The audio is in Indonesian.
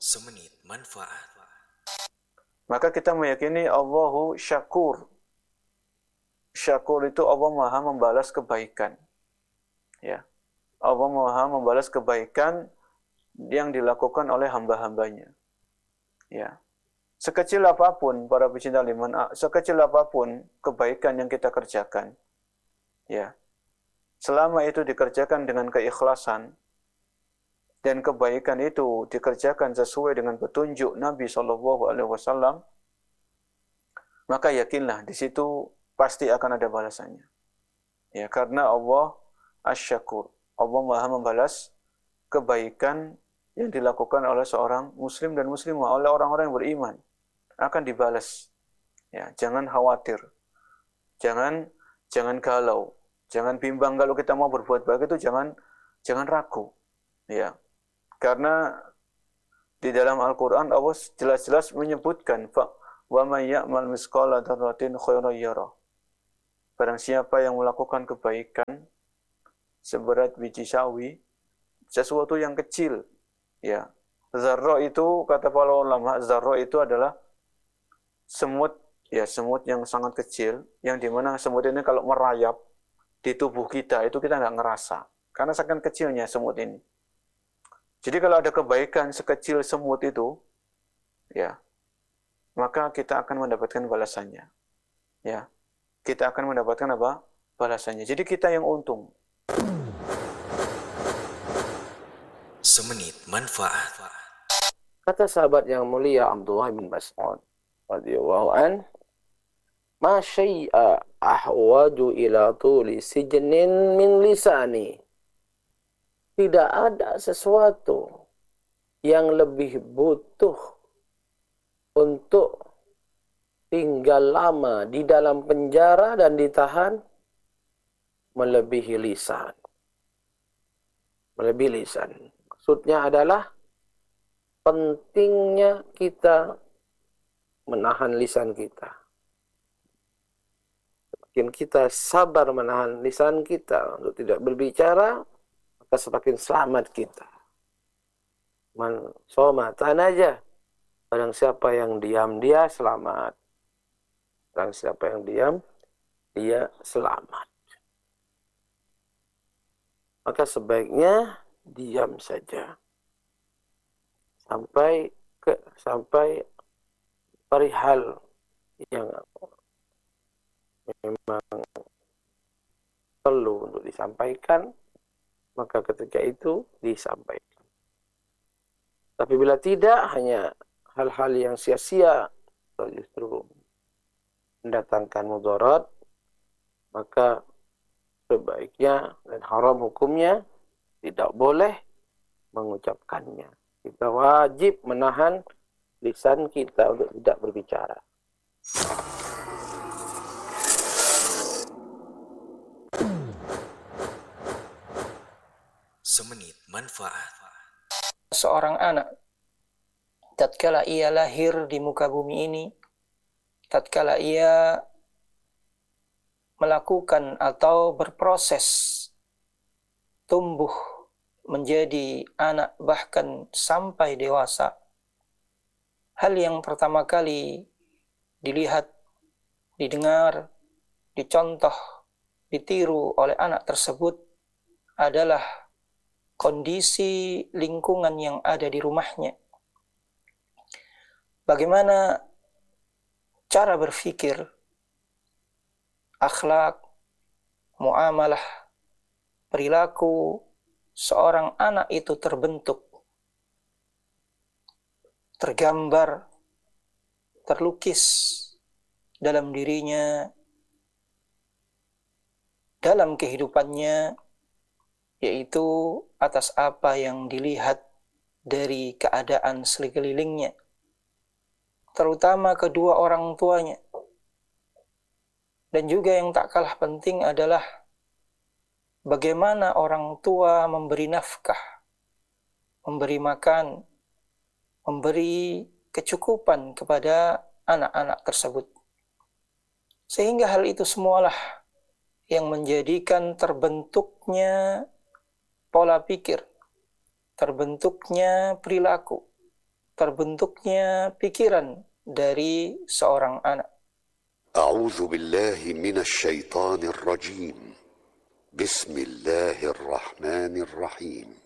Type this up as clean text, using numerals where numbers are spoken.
Semenit manfaat. Maka kita meyakini Allahu Syakur. Syakur itu Allah Maha membalas kebaikan. Ya. Allah Maha membalas kebaikan yang dilakukan oleh hamba-hambanya. Ya. Sekecil apapun para pecinta liman, sekecil apapun kebaikan yang kita kerjakan, ya, selama itu dikerjakan dengan keikhlasan dan kebaikan itu dikerjakan sesuai dengan petunjuk Nabi SAW, maka yakinlah di situ pasti akan ada balasannya. Ya, karena Allah Asy-Syakur. Allah Maha membalas kebaikan yang dilakukan oleh seorang muslim dan muslimah, oleh orang-orang yang beriman, akan dibalas. Ya, jangan khawatir. Jangan galau. Jangan bimbang kalau kita mau berbuat baik itu jangan ragu. Ya. Karena di dalam Al-Qur'an Allah jelas-jelas menyebutkan wa may ya'mal misqala dzarratin khairan yarah. Barang siapa yang melakukan kebaikan seberat biji sawi, sesuatu yang kecil, ya. Zarrah itu kata para ulama, zarrah itu adalah semut, ya, semut yang sangat kecil, yang dimana semut ini kalau merayap di tubuh kita itu kita nggak ngerasa karena saking kecilnya semut ini. Jadi kalau ada kebaikan sekecil semut itu, ya, maka kita akan mendapatkan balasannya. Ya, kita akan mendapatkan apa? Balasannya. Jadi kita yang untung. Semenit manfaat. Kata sahabat yang mulia Abdullah bin Mas'ud radhiyallahu an, "Ma syai'a ahwaju ila tuli sijnin min lisani." Tidak ada sesuatu yang lebih butuh untuk tinggal lama di dalam penjara dan ditahan melebihi lisan. Melebihi lisan. Maksudnya adalah pentingnya kita menahan lisan kita. Semakin kita sabar menahan lisan kita untuk tidak berbicara, maka semakin selamat kita. Man somatan aja. Barang siapa yang diam, dia selamat. Barang siapa yang diam, dia selamat. Maka sebaiknya diam saja. Sampai perihal yang memang perlu untuk disampaikan, maka ketika itu disampaikan. Tapi bila tidak, hanya hal-hal yang sia-sia atau justru mendatangkan mudarat, maka sebaiknya dan haram hukumnya tidak boleh mengucapkannya. Kita wajib menahan lisan kita untuk tidak berbicara. Semenit manfaat. Seorang anak, tatkala ia lahir di muka bumi ini, tatkala ia melakukan atau berproses tumbuh menjadi anak bahkan sampai dewasa, hal yang pertama kali dilihat, didengar, dicontoh, ditiru oleh anak tersebut adalah kondisi lingkungan yang ada di rumahnya. Bagaimana cara berpikir, akhlak, muamalah, perilaku seorang anak itu terbentuk, tergambar, terlukis dalam dirinya, dalam kehidupannya, yaitu atas apa yang dilihat dari keadaan sekelilingnya, terutama kedua orang tuanya. Dan juga yang tak kalah penting adalah bagaimana orang tua memberi nafkah, memberi makan, memberi kecukupan kepada anak-anak tersebut. Sehingga hal itu semualah yang menjadikan terbentuknya pola pikir, terbentuknya perilaku, terbentuknya pikiran dari seorang anak. أعوذ بالله من الشيطان الرجيم بسم الله الرحمن الرحيم